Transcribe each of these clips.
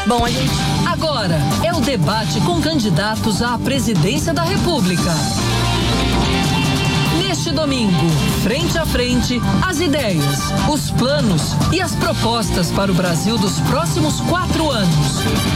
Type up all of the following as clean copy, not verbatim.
Bom, a gente... Agora é o debate com candidatos à presidência da República. Neste domingo, frente a frente, as ideias, os planos e as propostas para o Brasil dos próximos 4 anos.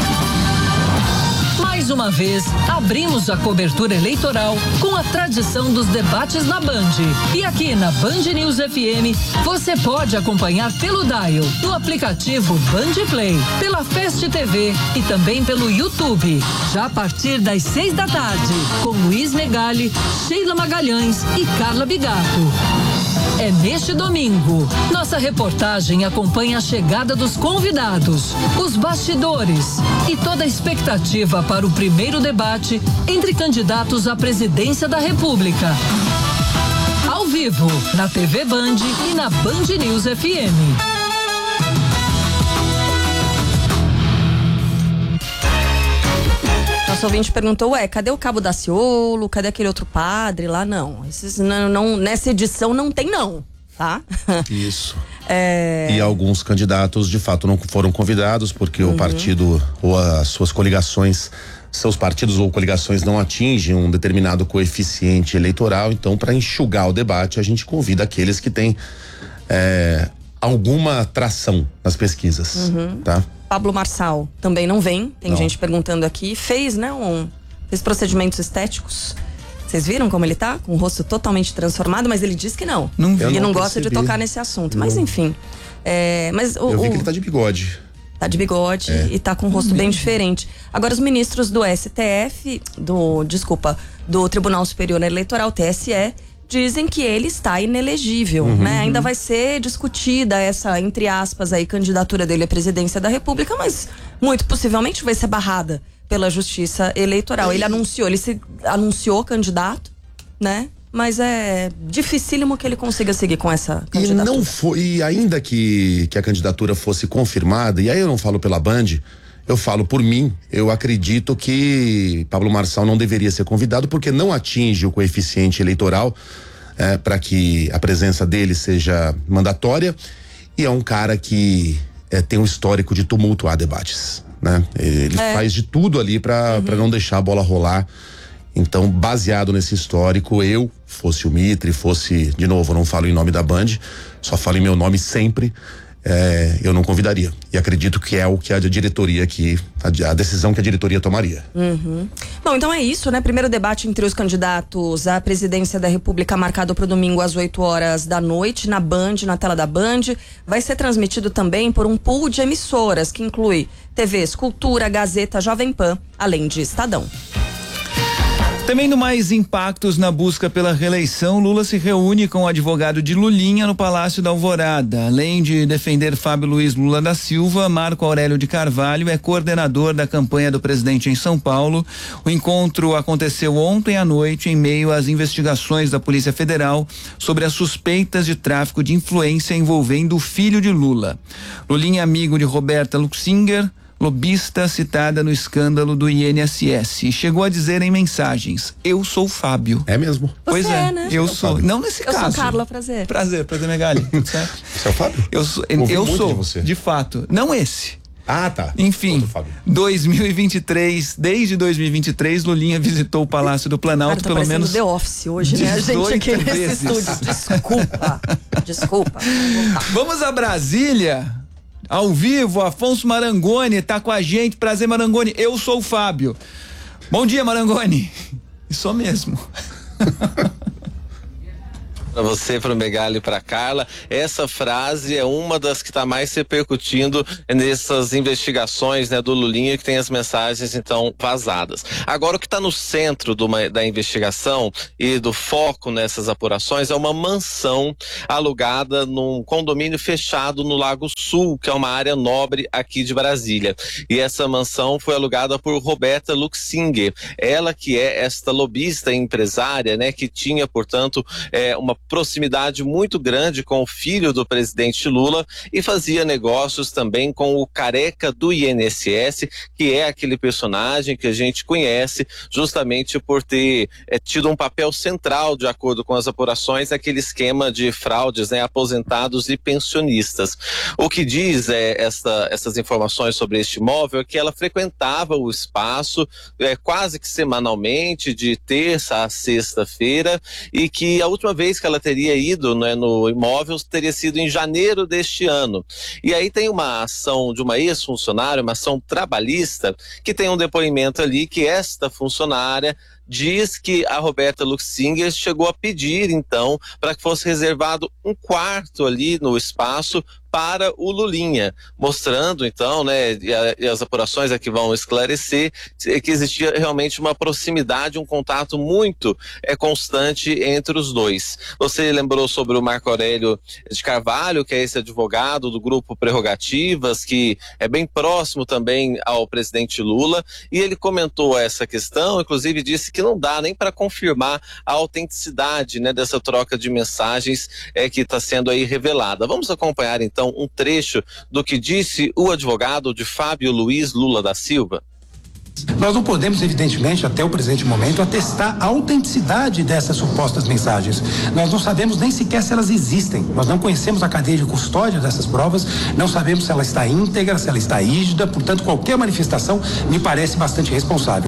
Mais uma vez, abrimos a cobertura eleitoral com a tradição dos debates na Band. E aqui na Band News FM, você pode acompanhar pelo dial, no aplicativo Band Play, pela Fast TV e também pelo YouTube. Já a partir das 6 da tarde, com Luiz Megali, Sheila Magalhães e Carla Bigato. É neste domingo. Nossa reportagem acompanha a chegada dos convidados, os bastidores e toda a expectativa para o primeiro debate entre candidatos à presidência da República. Ao vivo, na TV Band e na Band News FM. Nosso ouvinte perguntou, cadê o Cabo Daciolo? Cadê aquele outro padre lá? Não, esses não, nessa edição não tem não, tá? Isso. E alguns candidatos de fato não foram convidados porque o partido ou as suas coligações, seus partidos ou coligações não atingem um determinado coeficiente eleitoral, então para enxugar o debate a gente convida aqueles que têm alguma tração nas pesquisas, tá? Pablo Marçal também não vem, tem gente perguntando aqui, fez procedimentos estéticos. Vocês viram como ele tá? Com o rosto totalmente transformado, mas ele diz que não. Ele não gosta de tocar nesse assunto, mas enfim. Eu vi que ele tá de bigode. Tá de bigode e tá com o rosto bem diferente. Agora os ministros do STF, do Tribunal Superior Eleitoral, TSE, dizem que ele está inelegível, né? Ainda vai ser discutida essa, entre aspas, aí, candidatura dele à presidência da República, mas muito possivelmente vai ser barrada pela Justiça Eleitoral. Ele se anunciou candidato, né? Mas é dificílimo que ele consiga seguir com essa candidatura. E ainda que a candidatura fosse confirmada, e aí eu não falo pela Band, eu falo por mim, eu acredito que Pablo Marçal não deveria ser convidado porque não atinge o coeficiente eleitoral para que a presença dele seja mandatória, e é um cara que tem um histórico de tumultuar debates, né? Ele faz de tudo ali para não deixar a bola rolar. Então, baseado nesse histórico, fosse o Mitre, de novo, eu não falo em nome da Band, só falo em meu nome sempre, eu não convidaria. E acredito que é o que a diretoria aqui, a decisão que a diretoria tomaria. Bom, então é isso, né? Primeiro debate entre os candidatos à presidência da República marcado para o domingo às 8h da noite, na Band, na tela da Band. Vai ser transmitido também por um pool de emissoras que inclui TVs Cultura, Gazeta, Jovem Pan, além de Estadão. Também no Mais Impactos na busca pela reeleição, Lula se reúne com o advogado de Lulinha no Palácio da Alvorada. Além de defender Fábio Luiz Lula da Silva, Marco Aurélio de Carvalho é coordenador da campanha do presidente em São Paulo. O encontro aconteceu ontem à noite em meio às investigações da Polícia Federal sobre as suspeitas de tráfico de influência envolvendo o filho de Lula. Lulinha é amigo de Roberta Luxinger, lobista citada no escândalo do INSS, e chegou a dizer em mensagens: eu sou Fábio. É mesmo? Pois é, né? Eu sou. Não nesse caso. Eu sou Carla, prazer. Prazer, Megali. Certo? Você é o Fábio? Eu sou, de fato. Não esse. Ah, tá. Enfim, 2023, desde 2023, Lulinha visitou o Palácio do Planalto pelo menos The Office hoje, né? A gente aqui nesse estúdio. Desculpa. Vamos a Brasília. Ao vivo, Afonso Marangoni tá com a gente. Prazer, Marangoni. Eu sou o Fábio. Bom dia, Marangoni. Isso mesmo. Para você, para o Megali e para Carla, essa frase é uma das que está mais repercutindo nessas investigações, né, do Lulinha, que tem as mensagens então vazadas. Agora, o que está no centro da investigação e do foco nessas apurações é uma mansão alugada num condomínio fechado no Lago Sul, que é uma área nobre aqui de Brasília. E essa mansão foi alugada por Roberta Luxinger, ela que é esta lobista empresária, né, que tinha, portanto, uma proximidade muito grande com o filho do presidente Lula e fazia negócios também com o careca do INSS, que é aquele personagem que a gente conhece justamente por ter tido um papel central, de acordo com as apurações, naquele esquema de fraudes, né, aposentados e pensionistas. O que diz essas informações sobre este imóvel é que ela frequentava o espaço quase que semanalmente, de terça a sexta-feira, e que a última vez que ela teria ido, né, no imóvel teria sido em janeiro deste ano. E aí tem uma ação de uma ex-funcionária, uma ação trabalhista, que tem um depoimento ali que esta funcionária diz que a Roberta Luxinger chegou a pedir, então, para que fosse reservado um quarto ali no espaço para o Lulinha, mostrando então, né, e as apurações aqui vão esclarecer que existia realmente uma proximidade, um contato muito constante entre os dois. Você lembrou sobre o Marco Aurélio de Carvalho, que é esse advogado do grupo Prerrogativas, que é bem próximo também ao presidente Lula, e ele comentou essa questão, inclusive disse que não dá nem para confirmar a autenticidade, né, dessa troca de mensagens que está sendo aí revelada. Vamos acompanhar então um trecho do que disse o advogado de Fábio Luiz Lula da Silva. Nós não podemos, evidentemente, até o presente momento, atestar a autenticidade dessas supostas mensagens. Nós não sabemos nem sequer se elas existem. Nós não conhecemos a cadeia de custódia dessas provas, não sabemos se ela está íntegra, se ela está rígida, portanto, qualquer manifestação me parece bastante responsável.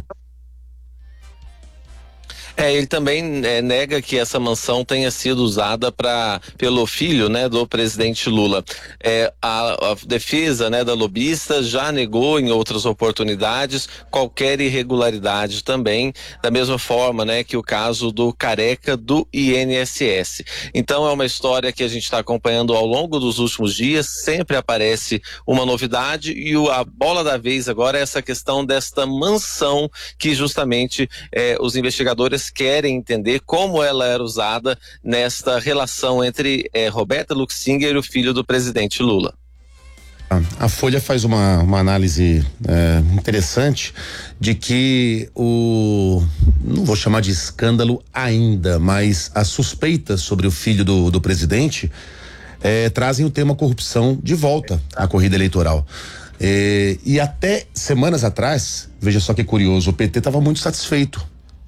Ele também nega que essa mansão tenha sido usada pelo filho, né, do presidente Lula. A defesa, né, da lobista já negou em outras oportunidades qualquer irregularidade também, da mesma forma, né, que o caso do careca do INSS. Então é uma história que a gente está acompanhando ao longo dos últimos dias, sempre aparece uma novidade, e a bola da vez agora é essa questão desta mansão que justamente os investigadores querem entender como ela era usada nesta relação entre Roberta Luxinger e o filho do presidente Lula. A Folha faz uma análise interessante de que não vou chamar de escândalo ainda, mas as suspeitas sobre o filho do presidente trazem o tema corrupção de volta à corrida eleitoral. E até semanas atrás, veja só que curioso, o PT estava muito satisfeito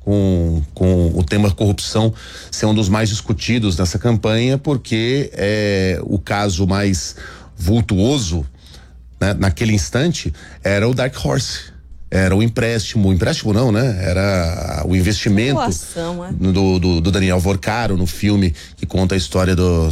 com o tema corrupção ser um dos mais discutidos nessa campanha, porque o caso mais vultuoso, né, naquele instante era o Dark Horse, era o empréstimo não, né? Era o investimento do Daniel Vorcaro no filme que conta a história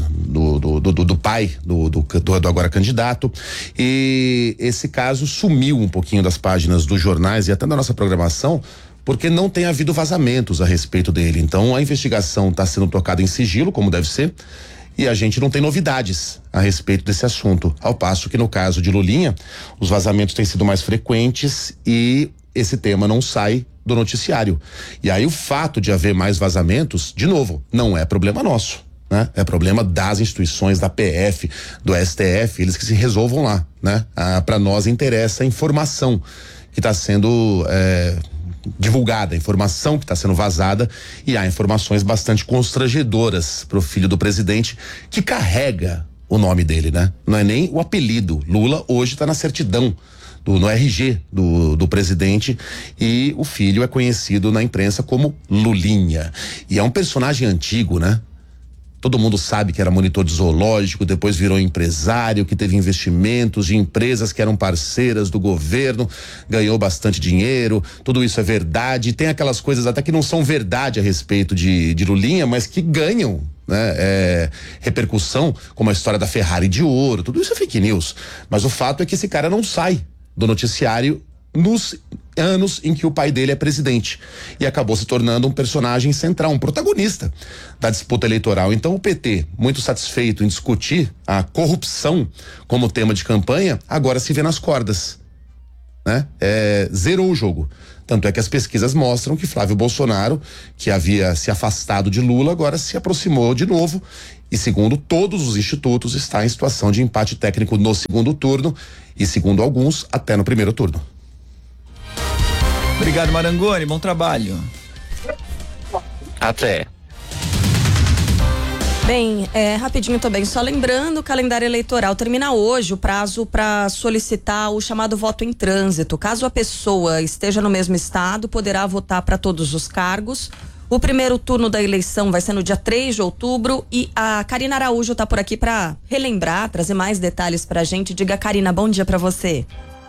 do pai do agora candidato, e esse caso sumiu um pouquinho das páginas dos jornais e até da nossa programação, porque não tem havido vazamentos a respeito dele. Então a investigação está sendo tocada em sigilo, como deve ser, e a gente não tem novidades a respeito desse assunto. Ao passo que no caso de Lulinha, os vazamentos têm sido mais frequentes e esse tema não sai do noticiário. E aí o fato de haver mais vazamentos, de novo, não é problema nosso, né? É problema das instituições, da PF, do STF, eles que se resolvam lá, né? Para nós interessa a informação que está sendo divulgada, a informação que está sendo vazada, e há informações bastante constrangedoras para o filho do presidente, que carrega o nome dele, né? Não é nem o apelido. Lula hoje está na certidão no RG do presidente, e o filho é conhecido na imprensa como Lulinha. E é um personagem antigo, né? Todo mundo sabe que era monitor de zoológico, depois virou empresário, que teve investimentos de empresas que eram parceiras do governo, ganhou bastante dinheiro, tudo isso é verdade. Tem aquelas coisas até que não são verdade a respeito de Lulinha, mas que ganham, né, repercussão, como a história da Ferrari de ouro, tudo isso é fake news. Mas o fato é que esse cara não sai do noticiário nos anos em que o pai dele é presidente, e acabou se tornando um personagem central, um protagonista da disputa eleitoral. Então o PT, muito satisfeito em discutir a corrupção como tema de campanha, agora se vê nas cordas, né? Zerou o jogo. Tanto é que as pesquisas mostram que Flávio Bolsonaro, que havia se afastado de Lula, agora se aproximou de novo, e segundo todos os institutos está em situação de empate técnico no segundo turno, e segundo alguns até no primeiro turno. Obrigado, Marangoni, bom trabalho. Até. Bem, rapidinho também, só lembrando, o calendário eleitoral termina hoje o prazo para solicitar o chamado voto em trânsito. Caso a pessoa esteja no mesmo estado, poderá votar para todos os cargos. O primeiro turno da eleição vai ser no dia 3 de outubro e a Karina Araújo está por aqui para relembrar, trazer mais detalhes para a gente. Diga, Karina, bom dia para você.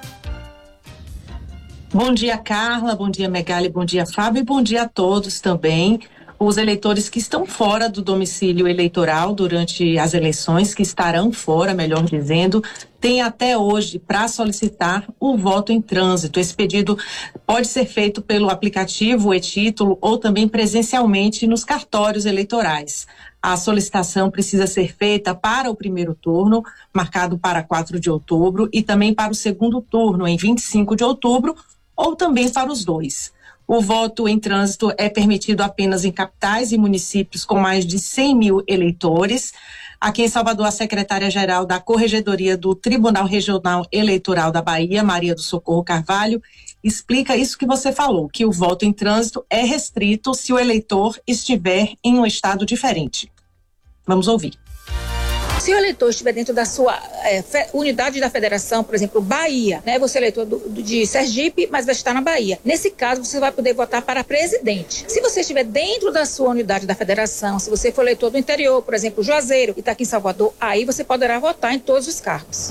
Bom dia, Carla, bom dia, Megali, bom dia, Fábio, e bom dia a todos também. Os eleitores que estão fora do domicílio eleitoral durante as eleições, que estarão fora, melhor dizendo, têm até hoje para solicitar o voto em trânsito. Esse pedido pode ser feito pelo aplicativo e-Título ou também presencialmente nos cartórios eleitorais. A solicitação precisa ser feita para o primeiro turno, marcado para 4 de outubro, e também para o segundo turno, em 25 de outubro, ou também para os dois. O voto em trânsito é permitido apenas em capitais e municípios com mais de 100 mil eleitores. Aqui em Salvador, a secretária-geral da Corregedoria do Tribunal Regional Eleitoral da Bahia, Maria do Socorro Carvalho, explica isso que você falou, que o voto em trânsito é restrito se o eleitor estiver em um estado diferente. Vamos ouvir. Se o eleitor estiver dentro da sua unidade da federação, por exemplo, Bahia, né? Você é eleitor de Sergipe, mas vai estar na Bahia. Nesse caso, você vai poder votar para presidente. Se você estiver dentro da sua unidade da federação, se você for eleitor do interior, por exemplo, Juazeiro, e está aqui em Salvador, aí você poderá votar em todos os cargos.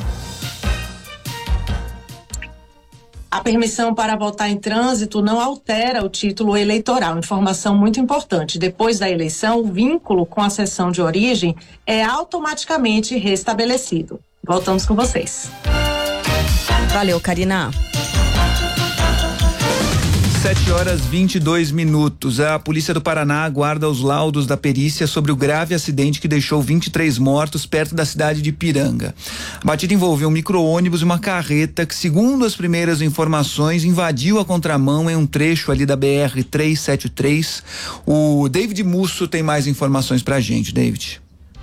A permissão para votar em trânsito não altera o título eleitoral. Informação muito importante. Depois da eleição, o vínculo com a seção de origem é automaticamente restabelecido. Voltamos com vocês. Valeu, Karina. 7h22. A polícia do Paraná aguarda os laudos da perícia sobre o grave acidente que deixou 23 mortos perto da cidade de Ipiranga. A batida envolveu um micro-ônibus e uma carreta que, segundo as primeiras informações, invadiu a contramão em um trecho ali da BR-373. O David Musso tem mais informações pra gente. David.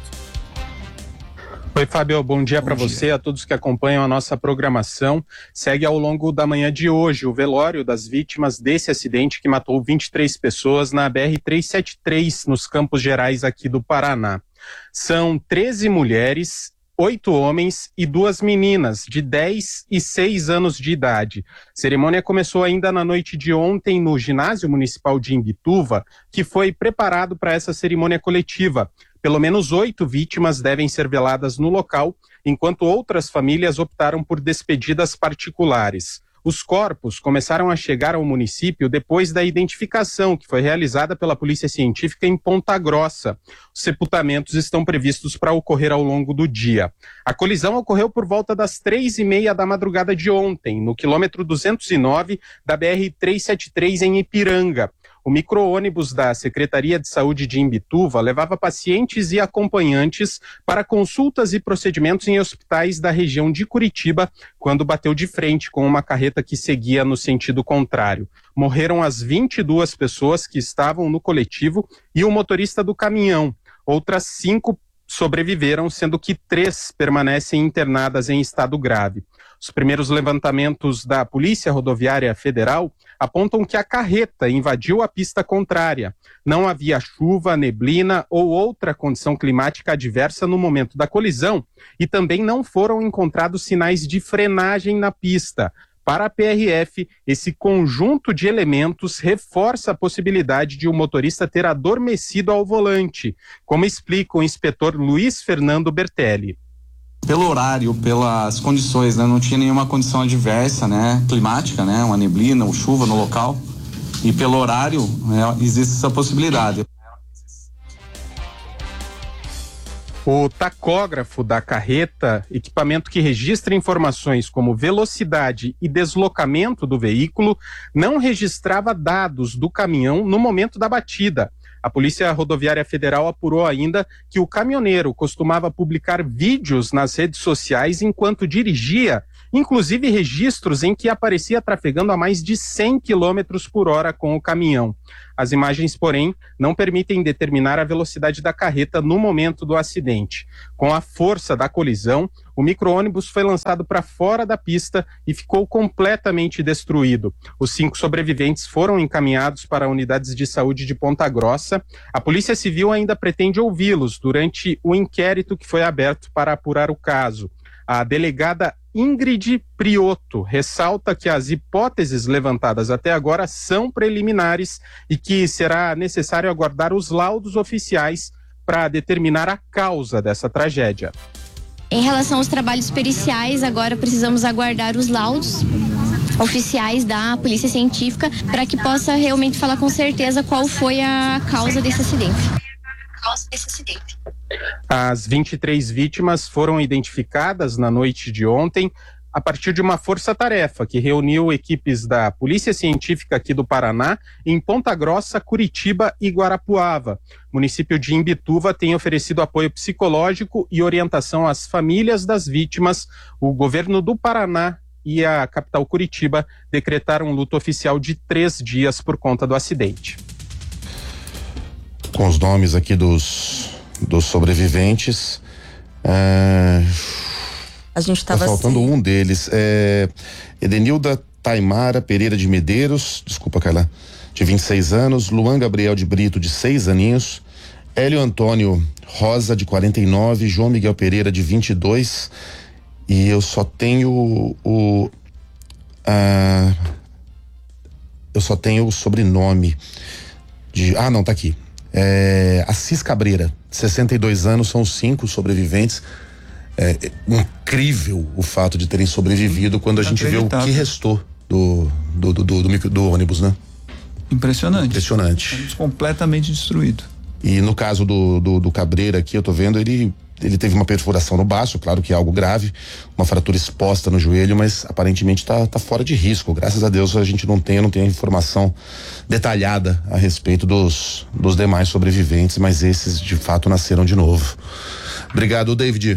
Oi, Fábio, bom dia para você, a todos que acompanham a nossa programação. Segue ao longo da manhã de hoje o velório das vítimas desse acidente que matou 23 pessoas na BR-373, nos Campos Gerais aqui do Paraná. São 13 mulheres, 8 homens e 2 meninas de 10 e 6 anos de idade. A cerimônia começou ainda na noite de ontem no Ginásio Municipal de Imbituva, que foi preparado para essa cerimônia coletiva. Pelo menos 8 vítimas devem ser veladas no local, enquanto outras famílias optaram por despedidas particulares. Os corpos começaram a chegar ao município depois da identificação que foi realizada pela Polícia Científica em Ponta Grossa. Os sepultamentos estão previstos para ocorrer ao longo do dia. A colisão ocorreu por volta das 3h30 da madrugada de ontem, no quilômetro 209 da BR-373 em Ipiranga. O micro-ônibus da Secretaria de Saúde de Imbituva levava pacientes e acompanhantes para consultas e procedimentos em hospitais da região de Curitiba, quando bateu de frente com uma carreta que seguia no sentido contrário. Morreram as 22 pessoas que estavam no coletivo e o motorista do caminhão. Outras 5 sobreviveram, sendo que 3 permanecem internadas em estado grave. Os primeiros levantamentos da Polícia Rodoviária Federal apontam que a carreta invadiu a pista contrária. Não havia chuva, neblina ou outra condição climática adversa no momento da colisão e também não foram encontrados sinais de frenagem na pista. Para a PRF, esse conjunto de elementos reforça a possibilidade de o motorista ter adormecido ao volante, como explica o inspetor Luiz Fernando Bertelli. Pelo horário, pelas condições, né? Não tinha nenhuma condição adversa, né? Climática, né? Uma neblina ou chuva no local. E pelo horário, né? Existe essa possibilidade. O tacógrafo da carreta, equipamento que registra informações como velocidade e deslocamento do veículo, não registrava dados do caminhão no momento da batida. A Polícia Rodoviária Federal apurou ainda que o caminhoneiro costumava publicar vídeos nas redes sociais enquanto dirigia inclusive registros em que aparecia trafegando a mais de 100 km por hora com o caminhão. As imagens, porém, não permitem determinar a velocidade da carreta no momento do acidente. Com a força da colisão, o micro-ônibus foi lançado para fora da pista e ficou completamente destruído. Os 5 sobreviventes foram encaminhados para unidades de saúde de Ponta Grossa. A Polícia Civil ainda pretende ouvi-los durante o inquérito que foi aberto para apurar o caso. A delegada Ingrid Priotto ressalta que as hipóteses levantadas até agora são preliminares e que será necessário aguardar os laudos oficiais para determinar a causa dessa tragédia. Em relação aos trabalhos periciais, agora precisamos aguardar os laudos oficiais da Polícia Científica para que possa realmente falar com certeza qual foi a causa desse acidente. As 23 vítimas foram identificadas na noite de ontem a partir de uma força-tarefa que reuniu equipes da Polícia Científica aqui do Paraná em Ponta Grossa, Curitiba e Guarapuava. O município de Imbituva tem oferecido apoio psicológico e orientação às famílias das vítimas. O governo do Paraná e a capital Curitiba decretaram um luto oficial de 3 dias por conta do acidente. Com os nomes aqui dos sobreviventes, a gente estava tá faltando um deles, Edenilda Taimara Pereira de Medeiros, desculpa, Carla, de 26 anos, Luan Gabriel de Brito, de 6 aninhos, Hélio Antônio Rosa, de 49, João Miguel Pereira, de 22, e eu só tenho o sobrenome de, não, tá aqui, Assis Cabreira, 62 anos, são os 5 sobreviventes. É incrível o fato de terem sobrevivido quando a gente vê o que restou do ônibus, né? Impressionante. Completamente destruído. E no caso do Cabreira aqui, eu tô vendo, ele teve uma perfuração no baço, claro que é algo grave, uma fratura exposta no joelho, mas aparentemente tá fora de risco. Graças a Deus a gente não tem informação detalhada a respeito dos demais sobreviventes, mas esses de fato nasceram de novo. Obrigado, David.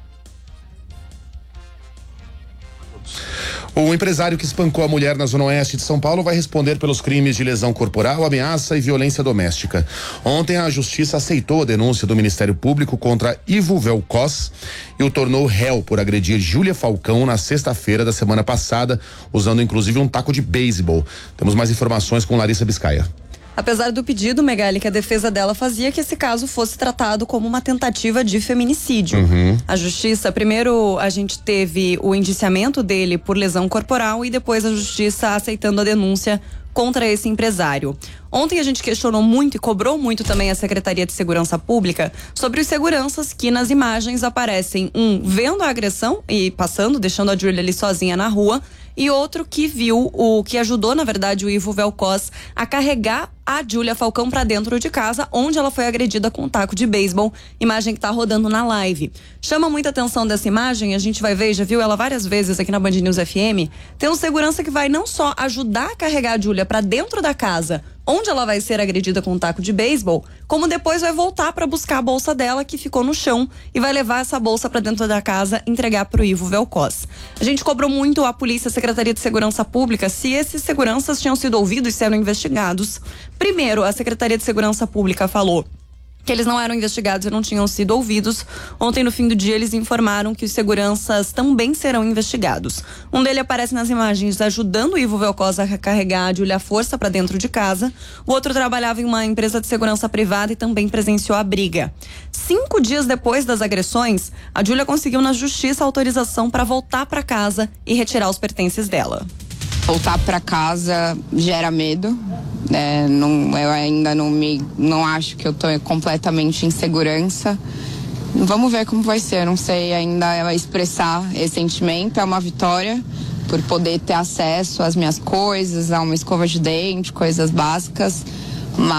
O empresário que espancou a mulher na Zona Oeste de São Paulo vai responder pelos crimes de lesão corporal, ameaça e violência doméstica. Ontem a Justiça aceitou a denúncia do Ministério Público contra Ivo Velkos e o tornou réu por agredir Júlia Falcão na sexta-feira da semana passada, usando inclusive um taco de beisebol. Temos mais informações com Larissa Biscaia. Apesar do pedido, Megali, que a defesa dela fazia que esse caso fosse tratado como uma tentativa de feminicídio. A justiça, primeiro a gente teve o indiciamento dele por lesão corporal e depois a justiça aceitando a denúncia contra esse empresário. Ontem a gente questionou muito e cobrou muito também a Secretaria de Segurança Pública sobre os seguranças que nas imagens aparecem vendo a agressão e passando, deixando a Júlia ali sozinha na rua, e outro que viu que ajudou, na verdade, o Ivo Velkos a carregar a Júlia Falcão para dentro de casa, onde ela foi agredida com um taco de beisebol, imagem que tá rodando na live. Chama muita atenção dessa imagem, a gente vai ver, já viu ela várias vezes aqui na Band News FM, tem um segurança que vai não só ajudar a carregar a Júlia para dentro da casa, onde ela vai ser agredida com um taco de beisebol, como depois vai voltar para buscar a bolsa dela que ficou no chão e vai levar essa bolsa para dentro da casa e entregar pro Ivo Velkos. A gente cobrou muito a polícia, a Secretaria de Segurança Pública, se esses seguranças tinham sido ouvidos e serão investigados. Primeiro, a Secretaria de Segurança Pública falou que eles não eram investigados e não tinham sido ouvidos. Ontem, no fim do dia, eles informaram que os seguranças também serão investigados. Um deles aparece nas imagens ajudando o Ivo Velkos a carregar a Júlia à força para dentro de casa. O outro trabalhava em uma empresa de segurança privada e também presenciou a briga. 5 dias depois das agressões, a Júlia conseguiu na justiça autorização para voltar para casa e retirar os pertences dela. Voltar para casa gera medo, eu ainda não acho que eu tô completamente em segurança. Vamos ver como vai ser, não sei ainda expressar esse sentimento. É uma vitória por poder ter acesso às minhas coisas, a uma escova de dente, coisas básicas,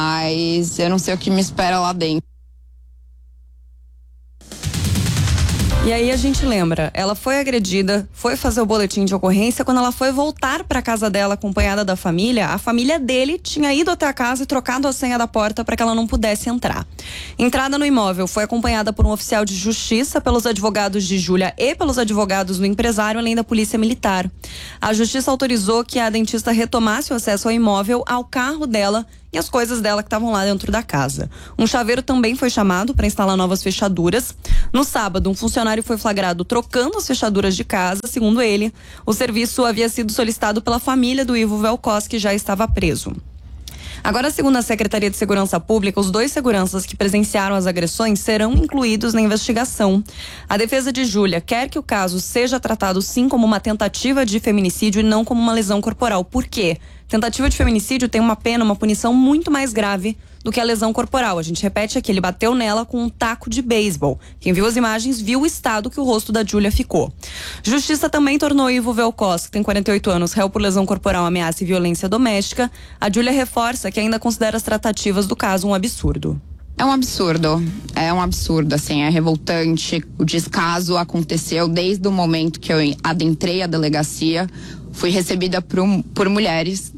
mas eu não sei o que me espera lá dentro. E aí a gente lembra, ela foi agredida, foi fazer o boletim de ocorrência. Quando ela foi voltar para casa dela acompanhada da família, a família dele tinha ido até a casa e trocado a senha da porta para que ela não pudesse entrar. Entrada no imóvel foi acompanhada por um oficial de justiça, pelos advogados de Júlia e pelos advogados do empresário, além da polícia militar. A justiça autorizou que a dentista retomasse o acesso ao imóvel, ao carro dela e as coisas dela que estavam lá dentro da casa. Um chaveiro também foi chamado para instalar novas fechaduras. No sábado, um funcionário foi flagrado trocando as fechaduras de casa. Segundo ele, o serviço havia sido solicitado pela família do Ivo Velkos, que já estava preso. Agora, segundo a Secretaria de Segurança Pública, os 2 seguranças que presenciaram as agressões serão incluídos na investigação. A defesa de Júlia quer que o caso seja tratado sim como uma tentativa de feminicídio e não como uma lesão corporal. Por quê? Tentativa de feminicídio tem uma pena, uma punição muito mais grave do que a lesão corporal. A gente repete aqui, ele bateu nela com um taco de beisebol. Quem viu as imagens viu o estado que o rosto da Júlia ficou. Justiça também tornou Ivo Velkos, que tem 48 anos, réu por lesão corporal, ameaça e violência doméstica. A Júlia reforça que ainda considera as tratativas do caso um absurdo. É um absurdo, assim, é revoltante. O descaso aconteceu desde o momento que eu adentrei a delegacia. Fui recebida por mulheres.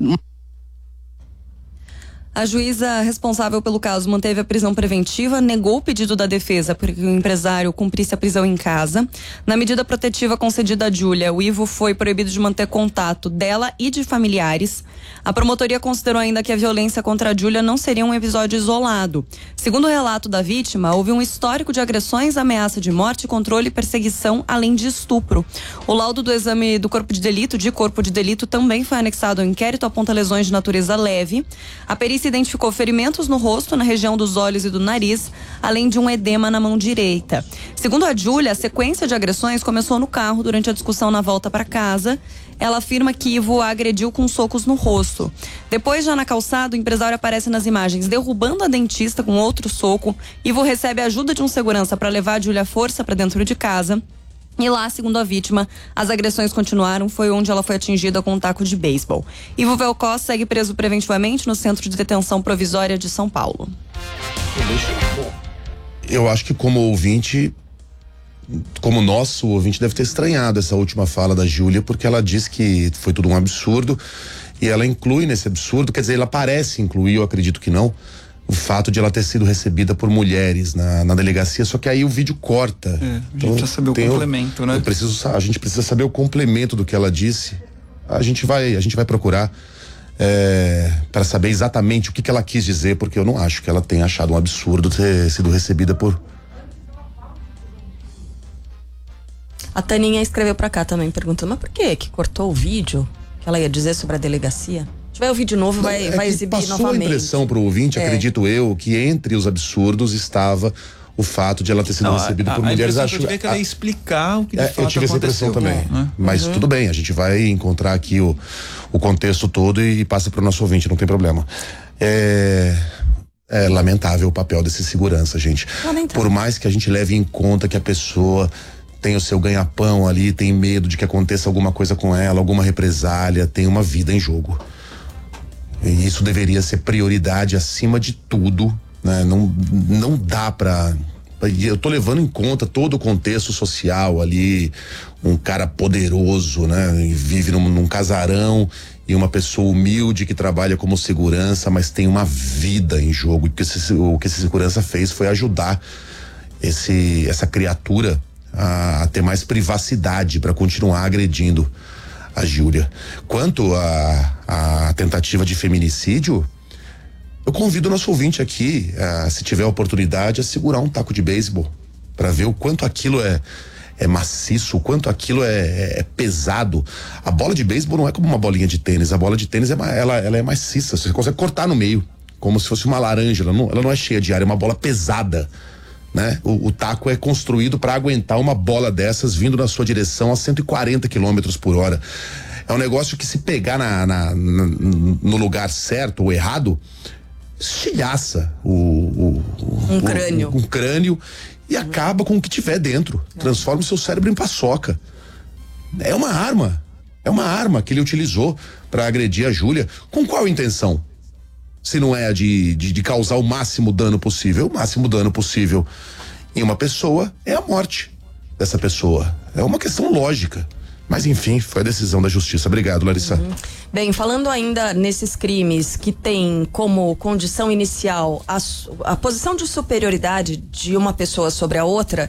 A juíza responsável pelo caso manteve a prisão preventiva, negou o pedido da defesa para que o empresário cumprisse a prisão em casa. Na medida protetiva concedida a Júlia, o Ivo foi proibido de manter contato dela e de familiares. A promotoria considerou ainda que a violência contra a Júlia não seria um episódio isolado. Segundo o relato da vítima, houve um histórico de agressões, ameaça de morte, controle e perseguição, além de estupro. O laudo do exame do corpo de delito também foi anexado ao inquérito, aponta lesões de natureza leve. A perícia identificou ferimentos no rosto, na região dos olhos e do nariz, além de um edema na mão direita. Segundo a Júlia, a sequência de agressões começou no carro durante a discussão na volta para casa. Ela afirma que Ivo a agrediu com socos no rosto. Depois, já na calçada, o empresário aparece nas imagens derrubando a dentista com outro soco. Ivo recebe a ajuda de um segurança para levar a Júlia à força para dentro de casa. E lá, segundo a vítima, as agressões continuaram, foi onde ela foi atingida com um taco de beisebol. Ivo Velkos segue preso preventivamente no Centro de Detenção Provisória de São Paulo. Eu acho que como ouvinte, como nosso ouvinte deve ter estranhado essa última fala da Júlia, porque ela diz que foi tudo um absurdo e ela inclui nesse absurdo, quer dizer, ela parece incluir, eu acredito que não, o fato de ela ter sido recebida por mulheres na delegacia, só que aí o vídeo corta. A gente precisa saber o complemento, né? A gente precisa saber o complemento do que ela disse. A gente vai procurar para saber exatamente o que ela quis dizer, porque eu não acho que ela tenha achado um absurdo ter sido recebida por... A Taninha escreveu pra cá também, perguntando, mas por que cortou o vídeo que ela ia dizer sobre a delegacia? Se tiver o vídeo novo, vai exibir passou novamente. Passou a impressão pro ouvinte, acredito eu, que entre os absurdos estava o fato de ela ter sido recebida por mulheres. Acho que ela ia explicar o que de fato eu tive essa impressão também. Mas tudo bem, a gente vai encontrar aqui o contexto todo e passa pro nosso ouvinte, não tem problema. É lamentável o papel desse segurança, gente. Por mais que a gente leve em conta que a pessoa tem o seu ganha-pão ali, tem medo de que aconteça alguma coisa com ela, alguma represália, tem uma vida em jogo. E isso deveria ser prioridade acima de tudo, né? Não dá pra... Eu tô levando em conta todo o contexto social ali, um cara poderoso, né? E vive num casarão, e uma pessoa humilde que trabalha como segurança, mas tem uma vida em jogo. E o que esse segurança fez foi ajudar essa criatura a ter mais privacidade para continuar agredindo a Júlia. Quanto à tentativa de feminicídio, eu convido o nosso ouvinte aqui, se tiver a oportunidade, a segurar um taco de beisebol para ver o quanto aquilo é maciço, o quanto aquilo é pesado. A bola de beisebol não é como uma bolinha de tênis. A bola de tênis ela é maciça, você consegue cortar no meio, como se fosse uma laranja. Ela não é cheia de ar, é uma bola pesada, né? O taco é construído para aguentar uma bola dessas vindo na sua direção a 140 km/h. É um negócio que, se pegar no lugar certo ou errado, estilhaça um crânio e acaba com o que tiver dentro, transforma o seu cérebro em paçoca. É uma arma que ele utilizou para agredir a Júlia. Com qual intenção? Se não é a de causar o máximo dano possível. O máximo dano possível em uma pessoa é a morte. dessa pessoa. É uma questão lógica. Mas enfim, foi a decisão da justiça. Obrigado, Larissa. Bem, falando ainda nesses crimes que tem como condição inicial a posição de superioridade de uma pessoa sobre a outra,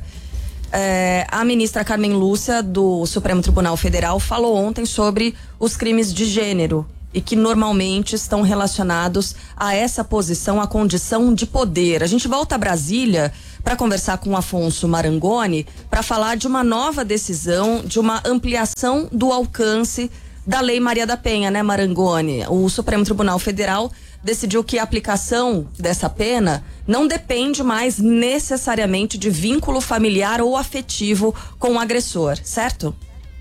a ministra Carmen Lúcia do Supremo Tribunal Federal falou ontem sobre os crimes de gênero e que normalmente estão relacionados a essa posição, a condição de poder. A gente volta a Brasília para conversar com o Afonso Marangoni para falar de uma nova decisão, de uma ampliação do alcance da Lei Maria da Penha, né, Marangoni? O Supremo Tribunal Federal decidiu que a aplicação dessa pena não depende mais necessariamente de vínculo familiar ou afetivo com o agressor, certo?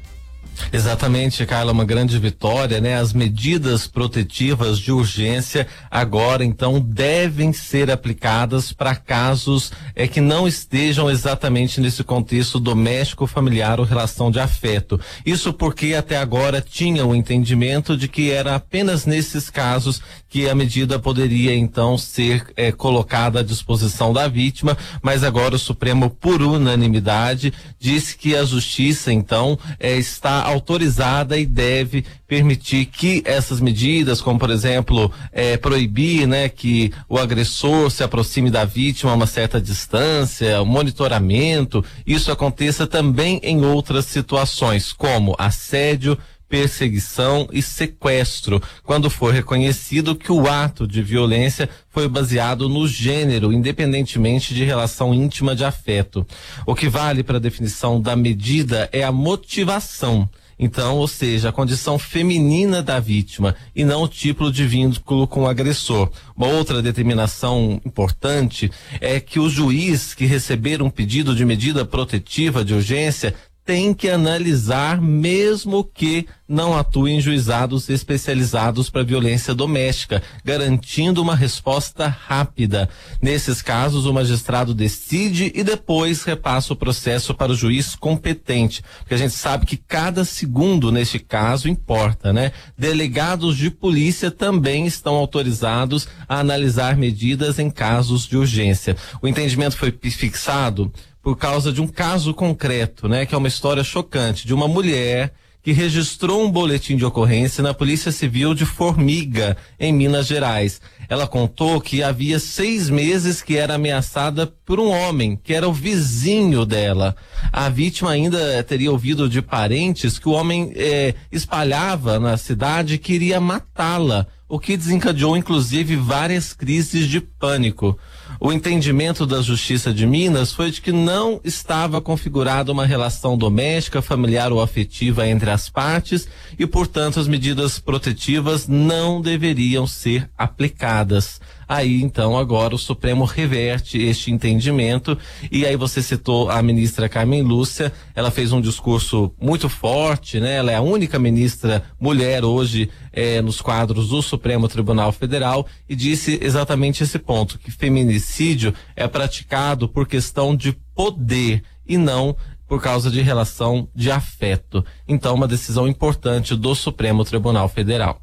Exatamente, Carla, uma grande vitória, né? As medidas protetivas de urgência agora, então, devem ser aplicadas para casos que não estejam exatamente nesse contexto doméstico, familiar ou relação de afeto. Isso porque até agora tinha o entendimento de que era apenas nesses casos que a medida poderia, então, ser colocada à disposição da vítima, mas agora o Supremo, por unanimidade, disse que a Justiça, então, está autorizada e deve permitir que essas medidas, como por exemplo, proibir, né, que o agressor se aproxime da vítima a uma certa distância, o monitoramento, isso aconteça também em outras situações, como assédio, perseguição e sequestro, quando for reconhecido que o ato de violência foi baseado no gênero, independentemente de relação íntima de afeto. O que vale para a definição da medida é a motivação. Então, ou seja, a condição feminina da vítima e não o tipo de vínculo com o agressor. Uma outra determinação importante é que o juiz que receber um pedido de medida protetiva de urgência tem que analisar, mesmo que não atue em juizados especializados para violência doméstica, garantindo uma resposta rápida. Nesses casos, o magistrado decide e depois repassa o processo para o juiz competente, porque a gente sabe que cada segundo neste caso importa, né? Delegados de polícia também estão autorizados a analisar medidas em casos de urgência. O entendimento foi fixado por causa de um caso concreto, né? Que é uma história chocante de uma mulher que registrou um boletim de ocorrência na Polícia Civil de Formiga, em Minas Gerais. Ela contou que havia 6 meses que era ameaçada por um homem, que era o vizinho dela. A vítima ainda teria ouvido de parentes que o homem espalhava na cidade e queria matá-la, o que desencadeou inclusive várias crises de pânico. O entendimento da Justiça de Minas foi de que não estava configurada uma relação doméstica, familiar ou afetiva entre as partes e, portanto, as medidas protetivas não deveriam ser aplicadas. Aí, então, agora o Supremo reverte este entendimento e aí você citou a ministra Carmen Lúcia, ela fez um discurso muito forte, né? Ela é a única ministra mulher hoje nos quadros do Supremo Tribunal Federal e disse exatamente esse ponto, que feminicídio é praticado por questão de poder e não por causa de relação de afeto. Então, uma decisão importante do Supremo Tribunal Federal.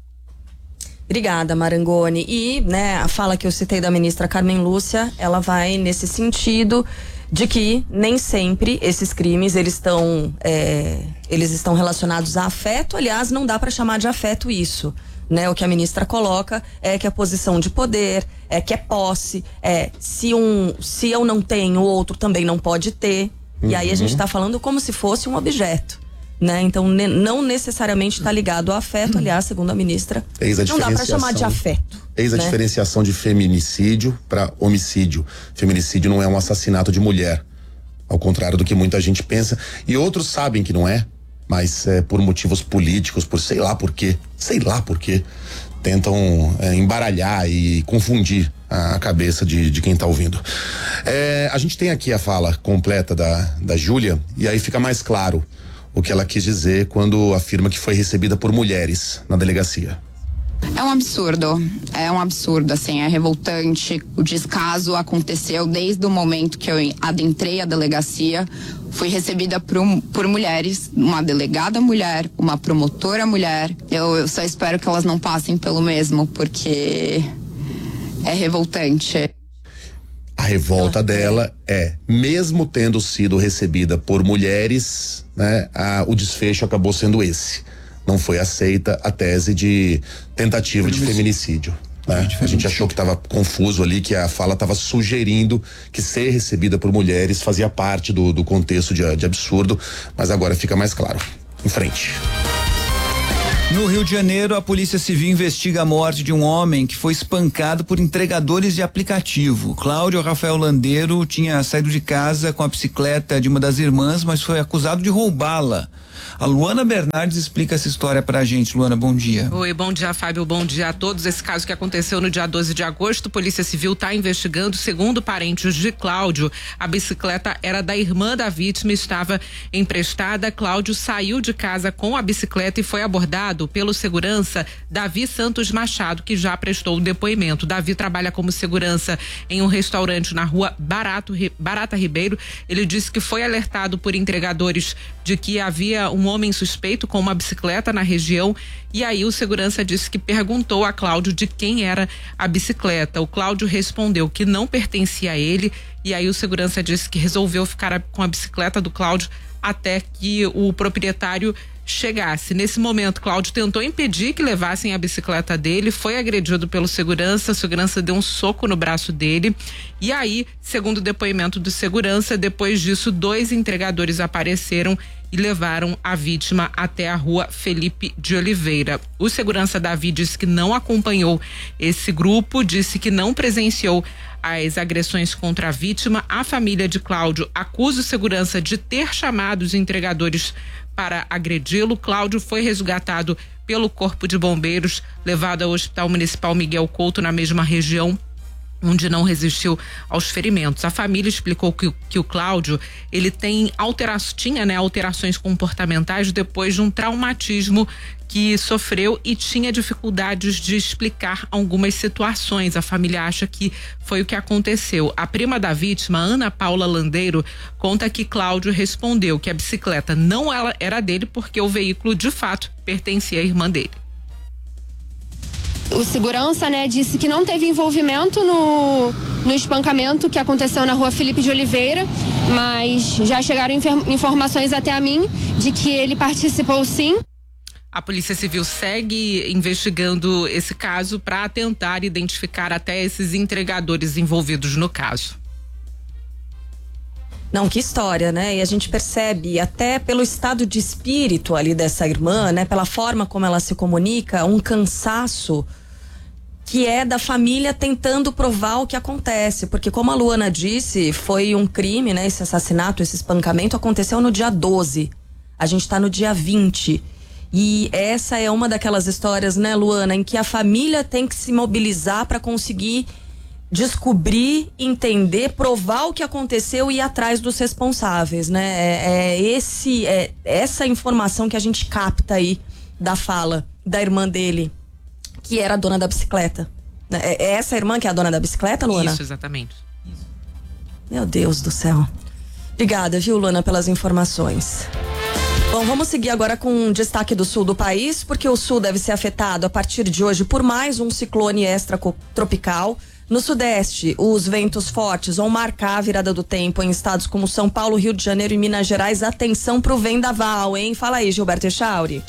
Obrigada, Marangoni. E, né, a fala que eu citei da ministra Carmen Lúcia, ela vai nesse sentido de que nem sempre esses crimes eles estão relacionados a afeto. Aliás, não dá para chamar de afeto isso, né? O que a ministra coloca é que a posição de poder, que é posse, se eu não tenho, o outro também não pode ter. E aí a gente está falando como se fosse um objeto, né? Então não necessariamente está ligado ao afeto. Aliás, segundo a ministra, não dá para chamar de afeto. Eis a diferenciação de feminicídio para homicídio. Feminicídio não é um assassinato de mulher, ao contrário do que muita gente pensa, e outros sabem que não é, mas por motivos políticos, por sei lá por quê, tentam embaralhar e confundir a cabeça de quem está ouvindo. A gente tem aqui a fala completa da Júlia, e aí fica mais claro o que ela quis dizer quando afirma que foi recebida por mulheres na delegacia. É um absurdo, assim, é revoltante. O descaso aconteceu desde o momento que eu adentrei a delegacia. Fui recebida por mulheres, uma delegada mulher, uma promotora mulher. Eu só espero que elas não passem pelo mesmo, porque é revoltante. A revolta dela mesmo tendo sido recebida por mulheres, né, o desfecho acabou sendo esse. Não foi aceita a tese de tentativa de feminicídio. Né? A gente achou que estava confuso ali, que a fala estava sugerindo que ser recebida por mulheres fazia parte do contexto de absurdo, mas agora fica mais claro. Em frente. No Rio de Janeiro, a Polícia Civil investiga a morte de um homem que foi espancado por entregadores de aplicativo. Cláudio Rafael Landeiro tinha saído de casa com a bicicleta de uma das irmãs, mas foi acusado de roubá-la. A Luana Bernardes explica essa história pra gente. Luana, bom dia. Oi, bom dia, Fábio, bom dia a todos. Esse caso que aconteceu no dia 12 de agosto, a Polícia Civil está investigando. Segundo parentes de Cláudio, a bicicleta era da irmã da vítima e estava emprestada. Cláudio saiu de casa com a bicicleta e foi abordado pelo segurança Davi Santos Machado, que já prestou o depoimento. Davi trabalha como segurança em um restaurante na rua Barata Ribeiro. Ele disse que foi alertado por entregadores de que havia um homem suspeito com uma bicicleta na região, e aí o segurança disse que perguntou a Cláudio de quem era a bicicleta. O Cláudio respondeu que não pertencia a ele, e aí o segurança disse que resolveu ficar com a bicicleta do Cláudio até que o proprietário chegasse. Nesse momento, Cláudio tentou impedir que levassem a bicicleta dele, foi agredido pelo segurança, a segurança deu um soco no braço dele, e aí, segundo o depoimento do segurança, depois disso, 2 entregadores apareceram e levaram a vítima até a rua Felipe de Oliveira. O segurança Davi disse que não acompanhou esse grupo, disse que não presenciou as agressões contra a vítima. A família de Cláudio acusa o segurança de ter chamado os entregadores para agredi-lo. Cláudio foi resgatado pelo Corpo de Bombeiros, levado ao Hospital Municipal Miguel Couto, na mesma região, onde não resistiu aos ferimentos. A família explicou que o Cláudio, ele tinha alterações comportamentais depois de um traumatismo que sofreu e tinha dificuldades de explicar algumas situações. A família acha que foi o que aconteceu. A prima da vítima, Ana Paula Landeiro, conta que Cláudio respondeu que a bicicleta não era dele porque o veículo de fato pertencia à irmã dele. O segurança, disse que não teve envolvimento no espancamento que aconteceu na rua Felipe de Oliveira, mas já chegaram informações até a mim de que ele participou sim. A Polícia Civil segue investigando esse caso para tentar identificar até esses entregadores envolvidos no caso. Não, que história, né? E a gente percebe até pelo estado de espírito ali dessa irmã, né? Pela forma como ela se comunica, um cansaço que é da família tentando provar o que acontece, porque como a Luana disse, foi um crime, né? Esse assassinato, esse espancamento aconteceu no dia 12. A gente tá no dia 20. E essa é uma daquelas histórias, né, Luana, em que a família tem que se mobilizar para conseguir descobrir, entender, provar o que aconteceu e ir atrás dos responsáveis, né? Essa informação que a gente capta aí da fala da irmã dele, que era a dona da bicicleta. É essa irmã que é a dona da bicicleta, Luana? Isso, exatamente. Meu Deus do céu. Obrigada, viu, Luana, pelas informações. Bom, vamos seguir agora com um destaque do sul do país, porque o sul deve ser afetado a partir de hoje por mais um ciclone extratropical. No sudeste, os ventos fortes vão marcar a virada do tempo em estados como São Paulo, Rio de Janeiro e Minas Gerais. Atenção pro vendaval, hein? Fala aí, Gilberto Echauri.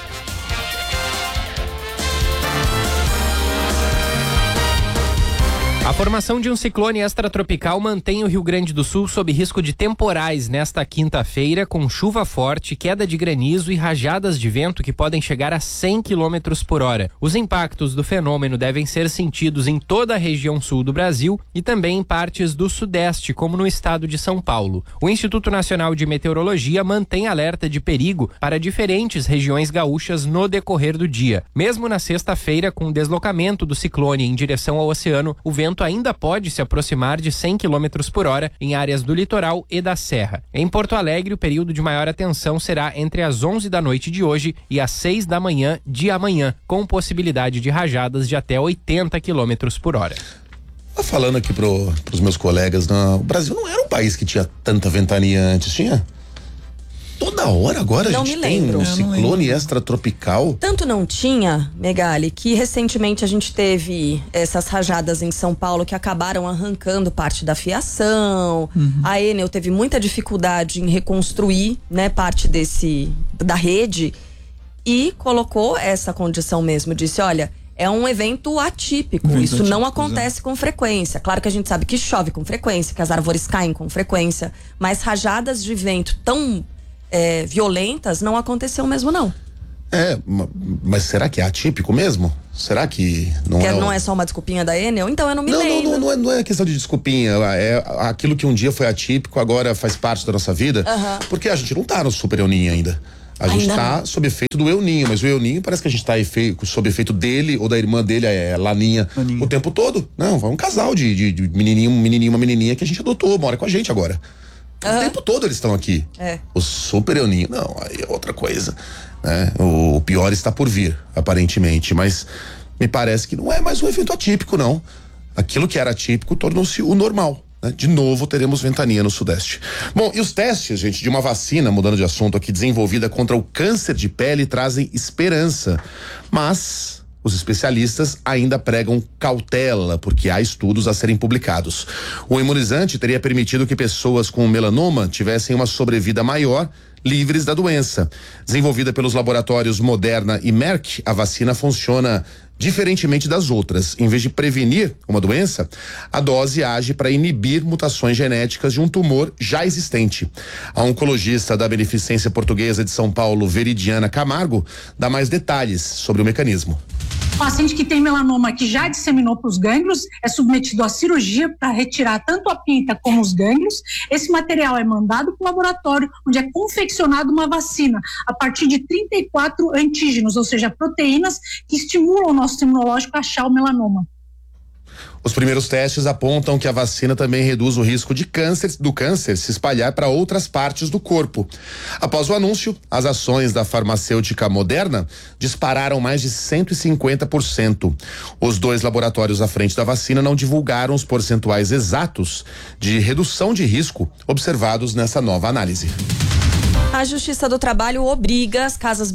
A formação de um ciclone extratropical mantém o Rio Grande do Sul sob risco de temporais nesta quinta-feira, com chuva forte, queda de granizo e rajadas de vento que podem chegar a 100 km por hora. Os impactos do fenômeno devem ser sentidos em toda a região sul do Brasil e também em partes do sudeste, como no estado de São Paulo. O Instituto Nacional de Meteorologia mantém alerta de perigo para diferentes regiões gaúchas no decorrer do dia. Mesmo na sexta-feira, com o deslocamento do ciclone em direção ao oceano, o vento ainda pode se aproximar de 100 km por hora em áreas do litoral e da serra. Em Porto Alegre, o período de maior atenção será entre as 11 da noite de hoje e as 6 da manhã de amanhã, com possibilidade de rajadas de até 80 km por hora. Falando aqui pros meus colegas, o Brasil não era um país que tinha tanta ventania antes, tinha? toda hora agora não a gente me tem lembro. um ciclone extratropical. Tanto não tinha, Megali, que recentemente a gente teve essas rajadas em São Paulo que acabaram arrancando parte da fiação. A Enel teve muita dificuldade em reconstruir, né, parte da rede e colocou essa condição mesmo, disse, olha, é um evento atípico, isso não acontece com frequência. Claro que a gente sabe que chove com frequência, que as árvores caem com frequência, mas rajadas de vento tão violentas não aconteceu mesmo, não. Mas será que é atípico mesmo? Será que não é só uma desculpinha da Enel? Então eu não me lembro. Não é questão de desculpinha, é aquilo que um dia foi atípico, agora faz parte da nossa vida, porque a gente não tá no Super El Niño ainda. A gente tá sob efeito do El Niño, mas o El Niño parece que a gente tá sob efeito dele ou da irmã dele, Laninha, o tempo todo. Não, é um casal de menininho, uma menininha que a gente adotou, mora com a gente agora. O tempo todo eles estão aqui. O Super El Niño, não, aí é outra coisa, né? O pior está por vir, aparentemente, mas me parece que não é mais um evento atípico, não. Aquilo que era atípico tornou-se o normal. De novo teremos ventania no Sudeste. Bom, e os testes, gente, de uma vacina, mudando de assunto aqui, desenvolvida contra o câncer de pele, trazem esperança. Mas os especialistas ainda pregam cautela, porque há estudos a serem publicados. O imunizante teria permitido que pessoas com melanoma tivessem uma sobrevida maior, livres da doença. Desenvolvida pelos laboratórios Moderna e Merck, a vacina funciona diferentemente das outras. Em vez de prevenir uma doença, a dose age para inibir mutações genéticas de um tumor já existente. A oncologista da Beneficência Portuguesa de São Paulo, Veridiana Camargo, dá mais detalhes sobre o mecanismo. O paciente que tem melanoma que já disseminou para os gânglios é submetido à cirurgia para retirar tanto a pinta como os gânglios. Esse material é mandado para o laboratório, onde é confeccionada uma vacina a partir de 34 antígenos, ou seja, proteínas que estimulam o nosso imunológico a achar o melanoma. Os primeiros testes apontam que a vacina também reduz o risco do câncer se espalhar para outras partes do corpo. Após o anúncio, as ações da farmacêutica Moderna dispararam mais de 150%. Os dois laboratórios à frente da vacina não divulgaram os percentuais exatos de redução de risco observados nessa nova análise. A Justiça do Trabalho obriga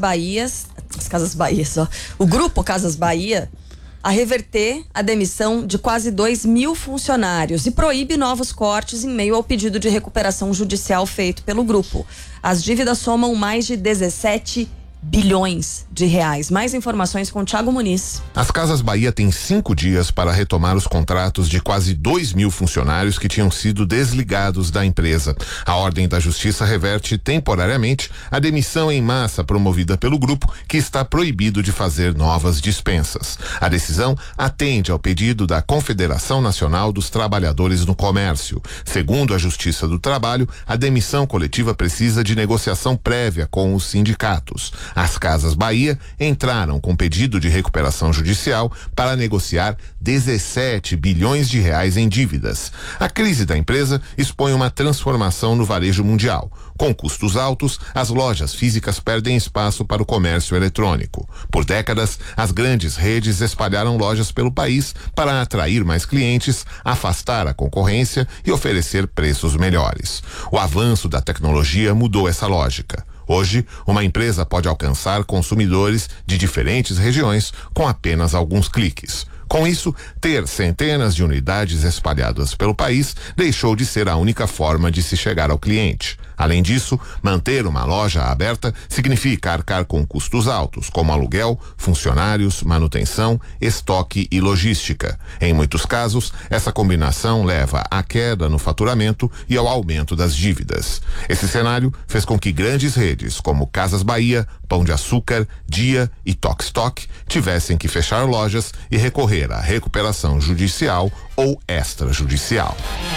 o Grupo Casas Bahia a reverter a demissão de quase 2.000 funcionários e proíbe novos cortes em meio ao pedido de recuperação judicial feito pelo grupo. As dívidas somam mais de 17 bilhões de reais. Mais informações com Thiago Muniz. As Casas Bahia têm 5 dias para retomar os contratos de quase 2.000 funcionários que tinham sido desligados da empresa. A ordem da Justiça reverte temporariamente a demissão em massa promovida pelo grupo, que está proibido de fazer novas dispensas. A decisão atende ao pedido da Confederação Nacional dos Trabalhadores no Comércio. Segundo a Justiça do Trabalho, a demissão coletiva precisa de negociação prévia com os sindicatos. As Casas Bahia entraram com pedido de recuperação judicial para negociar 17 bilhões de reais em dívidas. A crise da empresa expõe uma transformação no varejo mundial. Com custos altos, as lojas físicas perdem espaço para o comércio eletrônico. Por décadas, as grandes redes espalharam lojas pelo país para atrair mais clientes, afastar a concorrência e oferecer preços melhores. O avanço da tecnologia mudou essa lógica. Hoje, uma empresa pode alcançar consumidores de diferentes regiões com apenas alguns cliques. Com isso, ter centenas de unidades espalhadas pelo país deixou de ser a única forma de se chegar ao cliente. Além disso, manter uma loja aberta significa arcar com custos altos, como aluguel, funcionários, manutenção, estoque e logística. Em muitos casos, essa combinação leva à queda no faturamento e ao aumento das dívidas. Esse cenário fez com que grandes redes como Casas Bahia, Pão de Açúcar, Dia e Tox Tok tivessem que fechar lojas e recorrer à recuperação judicial ou extrajudicial.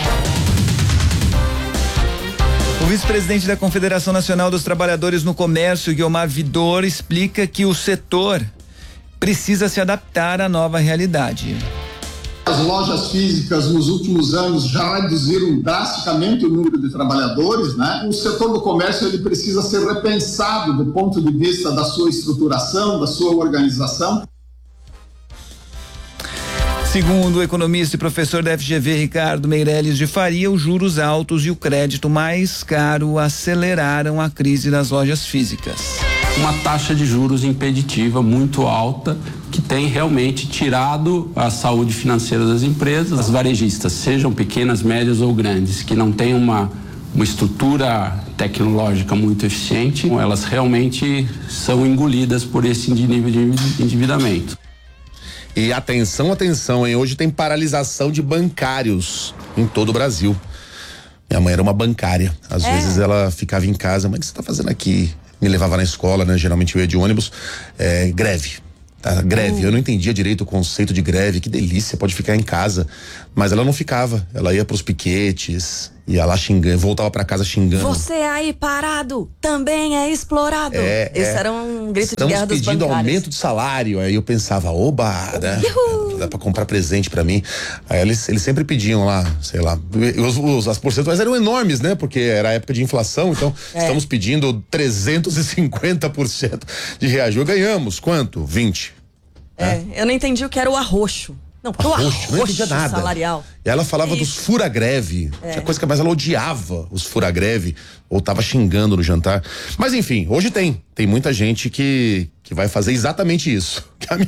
O vice-presidente da Confederação Nacional dos Trabalhadores no Comércio, Guiomar Vidor, explica que o setor precisa se adaptar à nova realidade. As lojas físicas nos últimos anos já reduziram drasticamente o número de trabalhadores, né? O setor do comércio ele precisa ser repensado do ponto de vista da sua estruturação, da sua organização. Segundo o economista e professor da FGV, Ricardo Meirelles de Faria, os juros altos e o crédito mais caro aceleraram a crise das lojas físicas. Uma taxa de juros impeditiva muito alta que tem realmente tirado a saúde financeira das empresas. As varejistas, sejam pequenas, médias ou grandes, que não têm uma estrutura tecnológica muito eficiente, elas realmente são engolidas por esse nível de endividamento. E atenção, hein? Hoje tem paralisação de bancários em todo o Brasil. Minha mãe era uma bancária. Às vezes ela ficava em casa, mas o que você tá fazendo aqui? Me levava na escola, né? Geralmente eu ia de ônibus. Greve. Tá? Greve. Eu não entendia direito o conceito de greve. Que delícia, pode ficar em casa. Mas ela não ficava. Ela ia pros piquetes, ia lá xingando, voltava pra casa xingando. Você aí parado também é explorado. Esse era um grito de guerra dos bancários. Estamos pedindo aumento de salário. Aí eu pensava, oba, né? Dá pra comprar presente pra mim. Aí eles sempre pediam lá, sei lá, as porcentuais eram enormes, né? Porque era época de inflação, então estamos pedindo 350% de reajuste. Ganhamos quanto? 20. Eu não entendi o que era o arroxo. Não, o arroxo não entendia nada. Salarial. E ela falava dos fura-greve. Tinha coisa que mais ela odiava os fura-greve, ou tava xingando no jantar. Mas enfim, hoje tem muita gente que vai fazer exatamente isso.